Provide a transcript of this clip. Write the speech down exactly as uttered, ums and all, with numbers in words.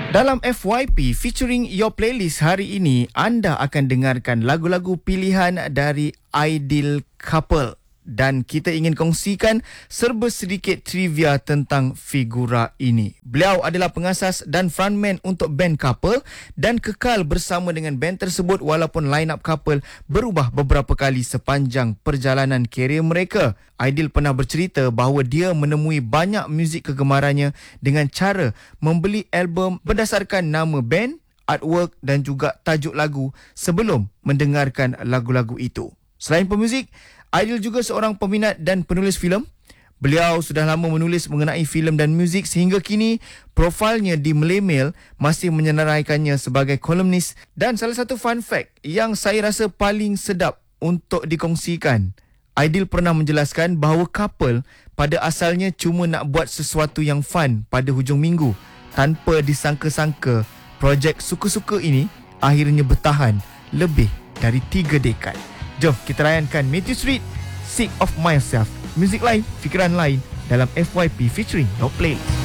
Dalam F Y P featuring Your Playlist hari ini, anda akan dengarkan lagu-lagu pilihan dari Ideal Couple. Dan kita ingin kongsikan serba sedikit trivia tentang figura ini. Beliau adalah pengasas dan frontman untuk band Couple dan kekal bersama dengan band tersebut walaupun line-up Couple berubah beberapa kali sepanjang perjalanan kerjaya mereka. Ideal pernah bercerita bahawa dia menemui banyak muzik kegemarannya dengan cara membeli album berdasarkan nama band, artwork dan juga tajuk lagu sebelum mendengarkan lagu-lagu itu. Selain pemuzik, Ideal juga seorang peminat dan penulis filem. Beliau sudah lama menulis mengenai filem dan muzik sehingga kini profilnya di Malay Mail masih menyenaraikannya sebagai kolumnis. Dan salah satu fun fact yang saya rasa paling sedap untuk dikongsikan, Ideal pernah menjelaskan bahawa Couple pada asalnya cuma nak buat sesuatu yang fun pada hujung minggu. Tanpa disangka-sangka, projek suka-suka ini akhirnya bertahan lebih dari tiga dekad. Jom kita layankan Matthew Street, Sick of Myself. Muzik lain, fikiran lain dalam F Y P featuring Your Playlist.